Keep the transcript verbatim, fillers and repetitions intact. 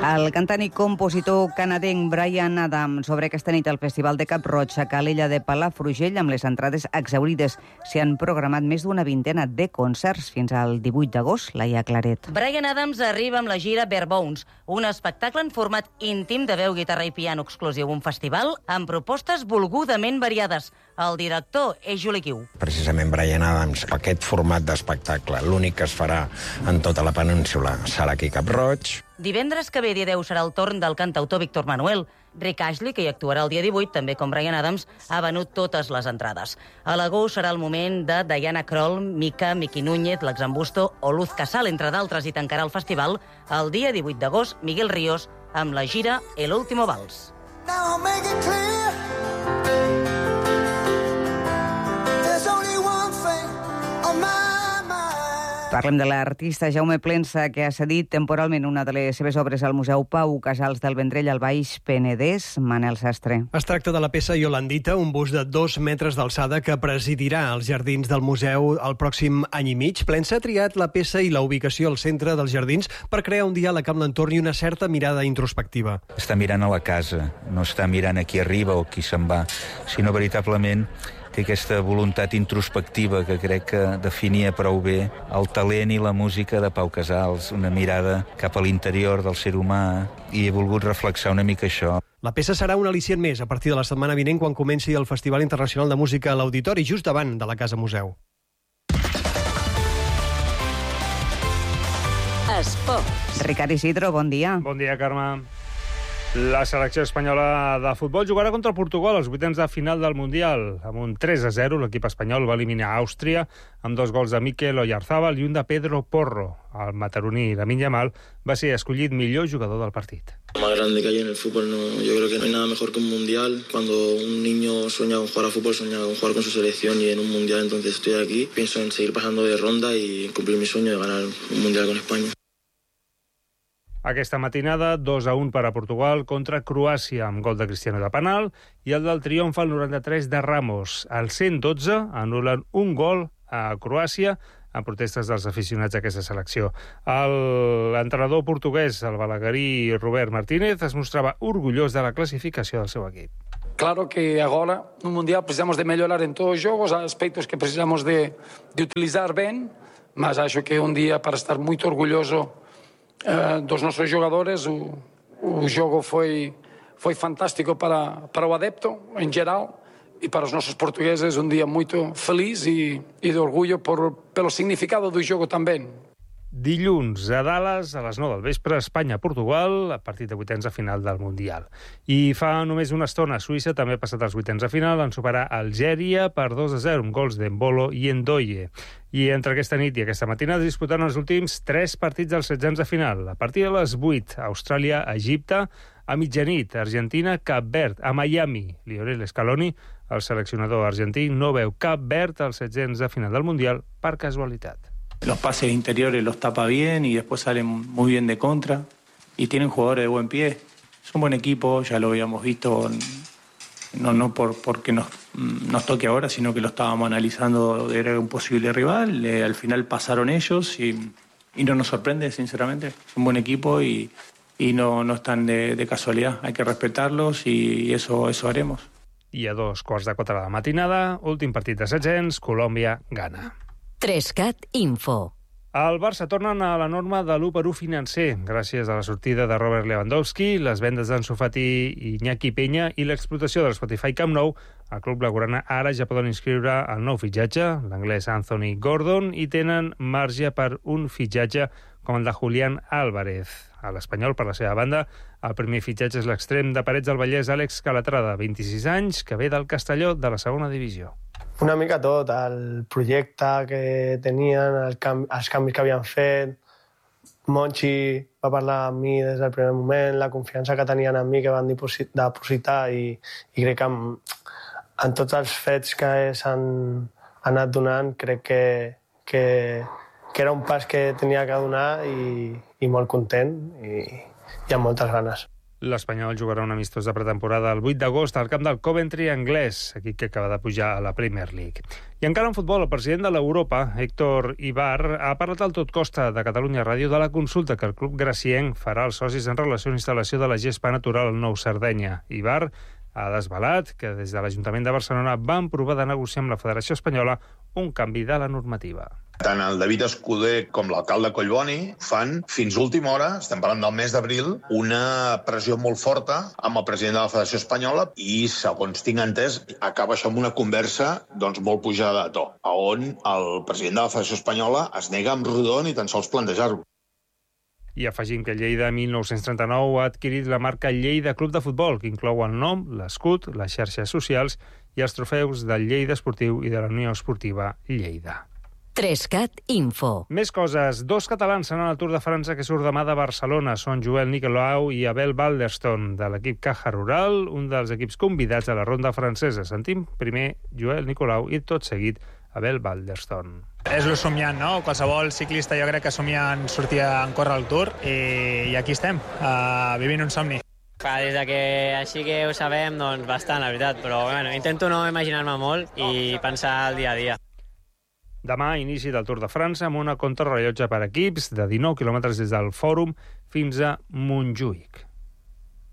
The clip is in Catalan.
El cantant i compositor canadenc Bryan Adams obre aquesta nit al Festival de Cap-roig a Calella de Palafrugell amb les entrades exhaurides. S'hi han programat més d'una vintena de concerts fins al divuit d'agost. Laia Claret. Bryan Adams arriba amb la gira Bare Bones, un espectacle en format íntim de veu, guitarra i piano exclusiu, un festival amb propostes volgudament variades. El director és Juli Guiu. Precisament Bryan Adams, aquest format d'espectacle, l'únic que es farà en tota la península, serà aquí a Cap-roig. Divendres que ve, dia deu, serà el torn del cantautor Víctor Manuel. Rick Astley, que hi actuarà el dia divuit, també com Bryan Adams, ha venut totes les entrades. A l'agost serà el moment de Diana Krall, Mika, Miki Núñez, l'Exambusto o Luz Casal, entre d'altres, i tancarà el festival el dia divuit d'agost Miguel Ríos amb la gira El Último Vals. Now make it clear. There's only one thing on my... Parlem de l'artista Jaume Plensa, que ha cedit temporalment una de les seves obres al Museu Pau Casals del Vendrell al Baix Penedès. Manel Sastre. Es tracta de la peça Yolandita, un bust de dos metres d'alçada que presidirà els jardins del museu el pròxim any i mig. Plensa ha triat la peça i la ubicació al centre dels jardins per crear un diàleg amb l'entorn i una certa mirada introspectiva. Està mirant a la casa, no està mirant a qui arriba o qui se'n va, sinó veritablement té aquesta voluntat introspectiva que crec que definia prou bé el talent i la música de Pau Casals, una mirada cap a l'interior del ser humà, i he volgut reflexar una mica això. La peça serà un al·licient més a partir de la setmana vinent, quan comenci el Festival Internacional de Música a l'Auditori, just davant de la Casa Museu. Esports. Ricard Isidro, bon dia. Bon dia, Carme. La selecció espanyola de futbol jugarà contra Portugal als vuitens de final del Mundial. Amb un tres a zero, l'equip espanyol va eliminar Àustria amb dos gols de Mikel Oyarzábal i un de Pedro Porro. El mataroní Lamine Yamal va ser escollit millor jugador del partit. Lo más grande que hay en el fútbol, no, yo creo que no hay nada mejor que un mundial. Cuando un niño sueña con jugar a fútbol, sueña con jugar con su selección, y en un mundial entonces estoy aquí. Pienso en seguir pasando de ronda y cumplir mi sueño de ganar un mundial con España. Aquesta matinada, dos a un per a Portugal contra Croàcia, amb gol de Cristiano de penal, i el del triomf al noranta-tres de Ramos. Al cent dotze anulen un gol a Croàcia en protestes dels aficionats d'aquesta selecció. L'entrenador portuguès, el balaguerí Robert Martínez, es mostrava orgullós de la classificació del seu equip. Claro que agora, no Mundial, precisamos de mellorar en todos os jogos, aspectos que precisamos de, de utilizar ben, mas acho que un día para estar moito orgulloso Uh, dos nosos jogadores. O, o jogo foi, foi fantástico para, para o adepto, em geral, e para os nosos portugueses un día moito feliz e, e de orgullo por, pelo significado do jogo tamén. Dilluns a Dallas, a les nou del vespre, Espanya-Portugal, a partir de vuitens de final del Mundial. I fa només una estona, Suïssa també ha passat als vuitens de final, en superar Algèria per dos a zero, amb gols d'Embolo i Ndoye. I entre aquesta nit i aquesta matinada es disputaran els últims tres partits dels setzents de final. A partir de les vuit, Austràlia-Egipte, a mitjanit, Argentina, Cap Verd, a Miami. Lionel Scaloni, el seleccionador argentí, no veu Cap Verd als setzents de final del Mundial per casualitat. Los pases interiores los tapa bien y después salen muy bien de contra. Y tienen jugadores de buen pie. Es un buen equipo, ya lo habíamos visto, no, no por, porque nos, nos toque ahora, sino que lo estábamos analizando, era un posible rival. Eh, al final pasaron ellos y, y no nos sorprende, sinceramente. Es un buen equipo y, y no, no están de, de casualidad. Hay que respetarlos y eso, eso haremos. I a dos quarts de quatre de la matinada, últim partit de setzents, Colòmbia-Ghana. Trescat Info. El Barça tornen a la norma de l'u per u financer, gràcies a la sortida de Robert Lewandowski, les vendes d'Ansu Fati i Iñaki Peña i l'explotació del Spotify Camp Nou. El club blaugrana ara ja poden inscriure el nou fitxatge, l'anglès Anthony Gordon, i tenen marge per un fitxatge com el de Julián Álvarez. A l'Espanyol, per la seva banda, el primer fitxatge és l'extrem de Parets del Vallès, Àlex Calatrava, vint-i-sis anys, que ve del Castelló de la segona divisió. Una mica tot, el projecte que tenien, el canvi, els canvis que havien fet. Monchi va parlar amb mi des del primer moment, la confiança que tenien en mi, que van depositar, i, i crec que amb, en tots els fets que s'han anat donant, crec que, que, que era un pas que tenia que donar, i, i molt content i, i amb moltes ganes. L'Espanyol jugarà un amistós de pretemporada el vuit d'agost al camp del Coventry anglès, equip que acaba de pujar a la Premier League. I encara en futbol, el president de l'Europa, Héctor Ibar, ha parlat al Tot Costa de Catalunya Ràdio de la consulta que el club gracienc farà als socis en relació a la instal·lació de la gespa natural al Nou Sardenya. Ibar ha desvelat que des de l'Ajuntament de Barcelona van provar de negociar amb la Federació Espanyola un canvi de la normativa. Tant el David Escuder com l'alcalde Collboni fan, fins última hora, estem parlant del mes d'abril, una pressió molt forta amb el president de la Federació Espanyola i, segons tinc entès, acaba això amb una conversa doncs, molt pujada de to, on el president de la Federació Espanyola es nega amb rodó ni tan sols plantejar-ho. I afegim que Lleida mil nou-cents trenta-nou ha adquirit la marca Lleida Club de Futbol, que inclou el nom, l'escut, les xarxes socials i els trofeus del Lleida Esportiu i de la Unió Esportiva Lleida. Trescat Info. Més coses. Dos catalans seran al Tour de França que surt demà de Barcelona. Són Joel Nicolau i Abel Balderston, de l'equip Caja Rural, un dels equips convidats a la ronda francesa. Sentim primer Joel Nicolau i tot seguit Abel Balderston. És lo somiant, no? Qualsevol ciclista jo crec que somia en sortir a córrer al Tour i, i aquí estem, uh, vivint un somni. Clar, des de que així que ho sabem, doncs bastant, la veritat, però bueno, intento no imaginar-me molt i pensar el dia a dia. Demà inici del Tour de França amb una contrarellotge per equips de dinou quilòmetres des del Fòrum fins a Montjuïc.